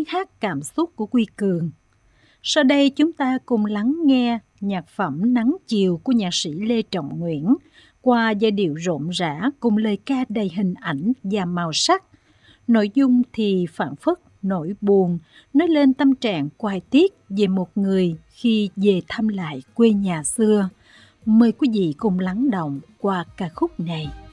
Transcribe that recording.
hát cảm xúc của Quy Cường. Sau đây chúng ta cùng lắng nghe nhạc phẩm Nắng Chiều của nhạc sĩ Lê Trọng Nguyễn qua giai điệu rộn rã cùng lời ca đầy hình ảnh và màu sắc. Nội dung thì phảng phất nỗi buồn, nói lên tâm trạng quai tiết về một người khi về thăm lại quê nhà xưa. Mời quý vị cùng lắng động qua ca khúc này.